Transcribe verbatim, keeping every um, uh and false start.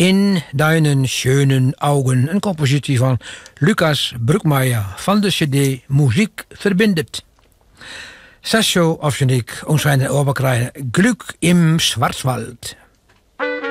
In deinen schönen Augen. Een compositie van Lucas Broekmeijer van de cd Muziek verbindet. Sascho Ovsenik, ons zijn overkrijgen Glück im Schwarzwald.